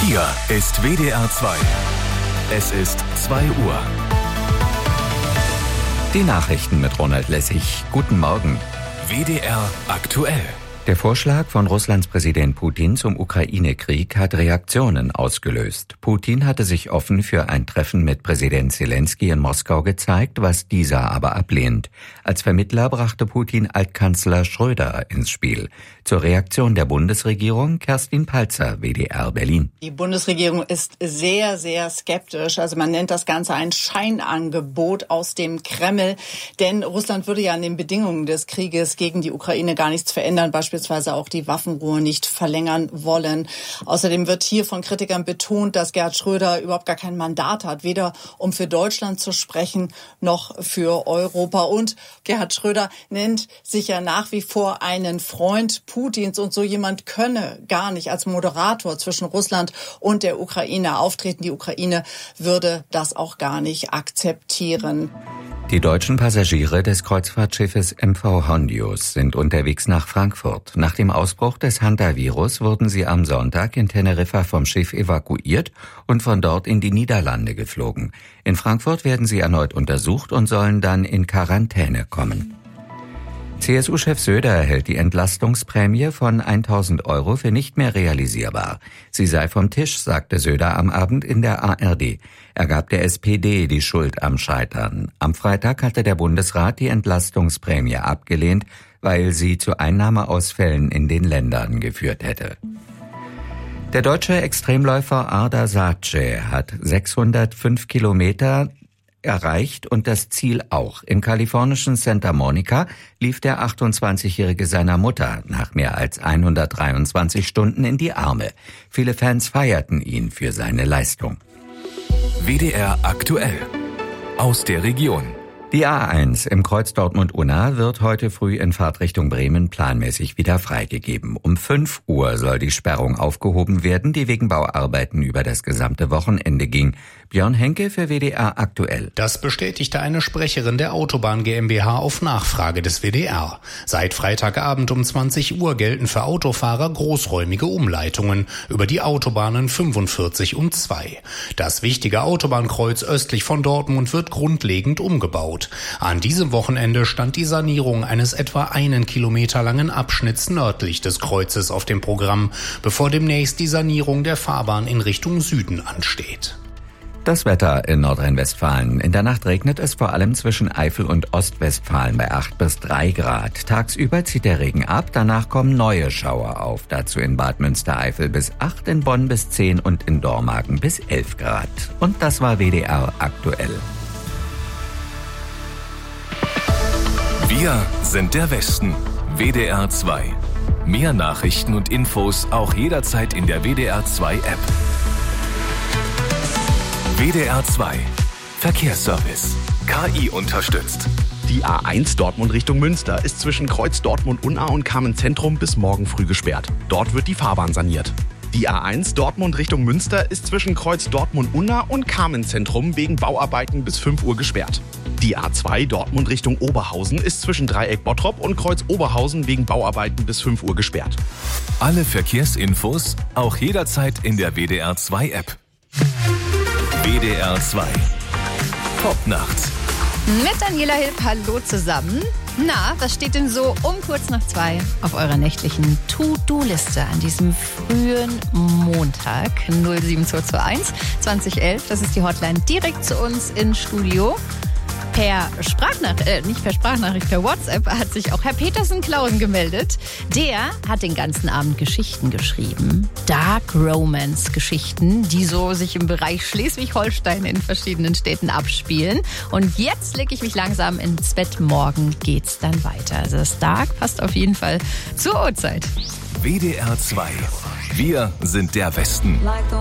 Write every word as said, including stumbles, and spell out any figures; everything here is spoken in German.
Hier ist W D R zwei. Es ist zwei Uhr. Die Nachrichten mit Ronald Lessig. Guten Morgen. W D R aktuell. Der Vorschlag von Russlands Präsident Putin zum Ukraine-Krieg hat Reaktionen ausgelöst. Putin hatte sich offen für ein Treffen mit Präsident Zelensky in Moskau gezeigt, was dieser aber ablehnt. Als Vermittler brachte Putin Altkanzler Schröder ins Spiel. Zur Reaktion der Bundesregierung Kerstin Palzer, W D R Berlin. Die Bundesregierung ist sehr, sehr skeptisch. Also man nennt das Ganze ein Scheinangebot aus dem Kreml. Denn Russland würde ja an den Bedingungen des Krieges gegen die Ukraine gar nichts verändern, beispielsweise auch die Waffenruhe nicht verlängern wollen. Außerdem wird hier von Kritikern betont, dass Gerhard Schröder überhaupt gar kein Mandat hat, weder um für Deutschland zu sprechen, noch für Europa. Und Gerhard Schröder nennt sich ja nach wie vor einen Freund Putins, und so jemand könne gar nicht als Moderator zwischen Russland und der Ukraine auftreten. Die Ukraine würde das auch gar nicht akzeptieren. Die deutschen Passagiere des Kreuzfahrtschiffes M V Hondius sind unterwegs nach Frankfurt. Nach dem Ausbruch des Hantavirus wurden sie am Sonntag in Teneriffa vom Schiff evakuiert und von dort in die Niederlande geflogen. In Frankfurt werden sie erneut untersucht und sollen dann in Quarantäne kommen. C S U-Chef Söder erhält die Entlastungsprämie von tausend Euro für nicht mehr realisierbar. Sie sei vom Tisch, sagte Söder am Abend in der A R D. Er gab der S P D die Schuld am Scheitern. Am Freitag hatte der Bundesrat die Entlastungsprämie abgelehnt, weil sie zu Einnahmeausfällen in den Ländern geführt hätte. Der deutsche Extremläufer Arda Sace hat sechshundertfünf Kilometer erreicht und das Ziel auch. Im kalifornischen Santa Monica lief der achtundzwanzigjährige seiner Mutter nach mehr als hundertdreiundzwanzig Stunden in die Arme. Viele Fans feierten ihn für seine Leistung. W D R aktuell. Aus der Region. Die A eins im Kreuz Dortmund-Unna wird heute früh in Fahrtrichtung Bremen planmäßig wieder freigegeben. Um fünf Uhr soll die Sperrung aufgehoben werden, die wegen Bauarbeiten über das gesamte Wochenende ging. Björn Henke für W D R aktuell. Das bestätigte eine Sprecherin der Autobahn GmbH auf Nachfrage des W D R. Seit Freitagabend um zwanzig Uhr gelten für Autofahrer großräumige Umleitungen über die Autobahnen fünfundvierzig und zwei. Das wichtige Autobahnkreuz östlich von Dortmund wird grundlegend umgebaut. An diesem Wochenende stand die Sanierung eines etwa einen Kilometer langen Abschnitts nördlich des Kreuzes auf dem Programm, bevor demnächst die Sanierung der Fahrbahn in Richtung Süden ansteht. Das Wetter in Nordrhein-Westfalen. In der Nacht regnet es vor allem zwischen Eifel und Ostwestfalen bei acht bis drei Grad. Tagsüber zieht der Regen ab, danach kommen neue Schauer auf. Dazu in Bad Münstereifel bis acht, in Bonn bis zehn und in Dormagen bis elf Grad. Und das war W D R aktuell. Wir sind der Westen. W D R zwei. Mehr Nachrichten und Infos auch jederzeit in der W D R zwei App. W D R zwei. Verkehrsservice. K I unterstützt. Die A eins Dortmund Richtung Münster ist zwischen Kreuz Dortmund-Unna und Kamen-Zentrum bis morgen früh gesperrt. Dort wird die Fahrbahn saniert. Die A eins Dortmund Richtung Münster ist zwischen Kreuz Dortmund-Unna und Kamen-Zentrum wegen Bauarbeiten bis fünf Uhr gesperrt. Die A zwei Dortmund Richtung Oberhausen ist zwischen Dreieck Bottrop und Kreuz Oberhausen wegen Bauarbeiten bis fünf Uhr gesperrt. Alle Verkehrsinfos auch jederzeit in der W D R zwei App. W D R zwei. Popnacht. Mit Daniela Hilp, hallo zusammen. Na, was steht denn so um kurz nach zwei auf eurer nächtlichen To-Do-Liste an diesem frühen Montag? null sieben zwei zwei eins zwanzig elf, das ist die Hotline direkt zu uns ins Studio. Per Sprachnachricht, äh, nicht per Sprachnachricht, per WhatsApp hat sich auch Herr Petersen-Klausen gemeldet. Der hat den ganzen Abend Geschichten geschrieben. Dark Romance-Geschichten, die so sich im Bereich Schleswig-Holstein in verschiedenen Städten abspielen. Und jetzt lege ich mich langsam ins Bett. Morgen geht's dann weiter. Also das Dark passt auf jeden Fall zur Uhrzeit. W D R zwei. Wir sind der Westen.